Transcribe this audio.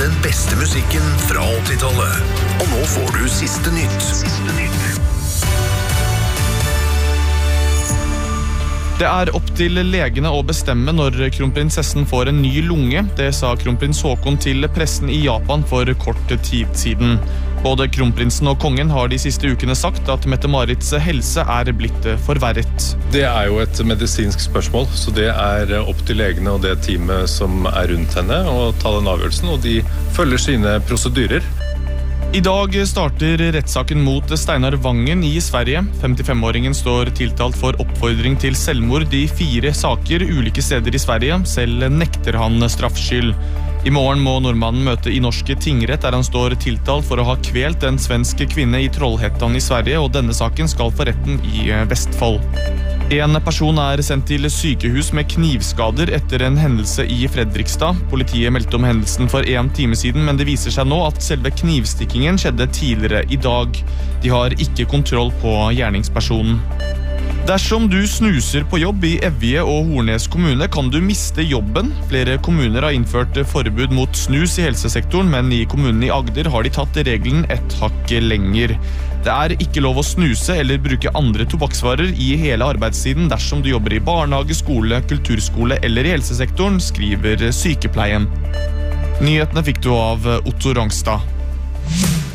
den beste musikken fra 80-tallet. Og nå får du siste nytt. Det er opp til legene å bestemme når kronprinsessen får en ny lunge. Det sa kronprins Haakon til pressen i Japan for kort tid siden. Både kronprinsen og kongen har de siste ukene sagt at Mette-Marits helse er blitt forverret. Det er jo et medisinsk spørsmål, så det er opp til legene og det teamet som er rundt henne å ta den avgjørelsen, og de følger sine prosedyrer. I dag starter rettssaken mot Steinar Vangen i Sverige. 55-åringen står tiltalt for oppfordring til selvmord i 4 saker ulike steder i Sverige. Selv nekter han straffskyld. I morgen må nordmannen møte i norske tingrett der han står tiltalt for å ha kvelt en svensk kvinne i Trollhättan i Sverige, og denne saken skal for retten i Vestfold. En person er sendt til sykehus med knivskader etter en hendelse i Fredrikstad. Politiet meldte om hendelsen for 1 time siden, men det viser seg nå at selve knivstikkingen skjedde tidligere i dag. De har ikke kontroll på gjerningspersonen. Dersom du snuser på jobb i Evje og Hornnes kommune, kan du miste jobben. Flere kommuner har innført forbud mot snus i helsesektoren, men i kommunen i Agder har de tatt regelen et hakk lenger. Det er ikke lov å snuse eller bruke andre tobakksvarer i hele arbeidstiden dersom du jobber i barnehage, skole, kulturskole eller i helsesektoren, skriver Sykepleien. Nyhetene fikk du av Otto Rangstad.